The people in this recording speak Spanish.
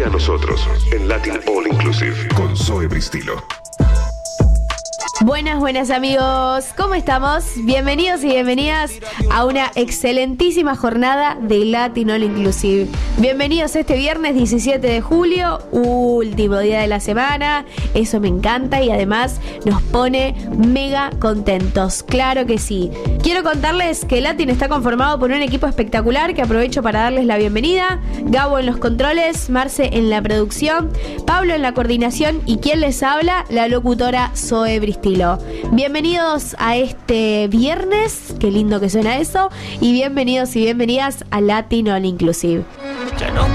Unite a nosotros en Latin All Inclusive con Zoe Bristilo. Buenas amigos, ¿cómo estamos? Bienvenidos y bienvenidas a una excelentísima jornada de Latin All Inclusive. Bienvenidos este viernes 17 de julio, último día de la semana. Eso me encanta y además nos pone mega contentos, claro que sí. Quiero contarles que Latin está conformado por un equipo espectacular que aprovecho para darles la bienvenida. Gabo en los controles, Marce en la producción, Pablo en la coordinación y quien les habla, la locutora Zoe Bristilo. Bienvenidos a este viernes, qué lindo que suena eso, y bienvenidos y bienvenidas a Latin All Inclusive.